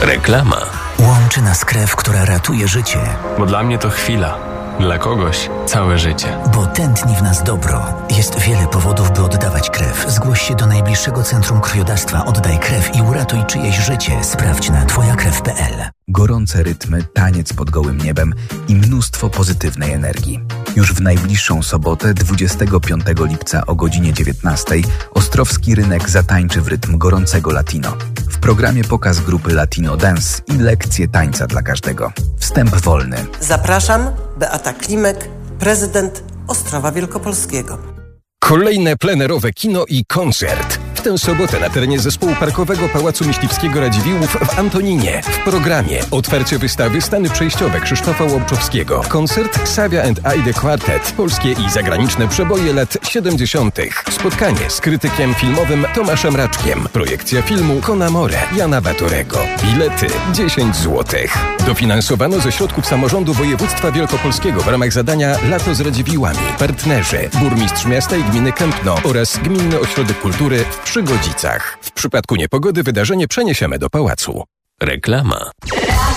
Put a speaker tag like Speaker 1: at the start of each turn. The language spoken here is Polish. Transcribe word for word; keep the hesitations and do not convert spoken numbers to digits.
Speaker 1: Reklama.
Speaker 2: Łączy nas krew, która ratuje życie.
Speaker 3: Bo dla mnie to chwila, dla kogoś całe życie.
Speaker 2: Bo tętni w nas dobro. Jest wiele powodów, by oddawać krew. Zgłoś się do najbliższego centrum krwiodawstwa. Oddaj krew i uratuj czyjeś życie. Sprawdź na twoja krew kropka pe el.
Speaker 4: Gorące rytmy, taniec pod gołym niebem i mnóstwo pozytywnej energii. Już w najbliższą sobotę, dwudziestego piątego lipca o godzinie dziewiętnastej, Ostrowski Rynek zatańczy w rytm gorącego latino. W programie pokaz grupy Latino Dance i lekcje tańca dla każdego. Wstęp wolny.
Speaker 5: Zapraszam, Beata Klimek, prezydent Ostrowa Wielkopolskiego.
Speaker 1: Kolejne plenerowe kino i koncert. W tę sobotę na terenie zespołu parkowego Pałacu Myśliwskiego Radziwiłłów w Antoninie. W programie otwarcie wystawy Stany przejściowe Krzysztofa Łomczowskiego. Koncert Xavia and I The Quartet. Polskie i zagraniczne przeboje lat siedemdziesiątych. Spotkanie z krytykiem filmowym Tomaszem Raczkiem. Projekcja filmu Con Amore Jana Batorego. Bilety dziesięć złotych. Dofinansowano ze środków samorządu województwa wielkopolskiego w ramach zadania Lato z Radziwiłłami. Partnerzy: burmistrz miasta i gminy Kępno oraz Gminny Ośrodek Kultury w Przygodzicach. W przypadku niepogody wydarzenie przeniesiemy do pałacu. Reklama.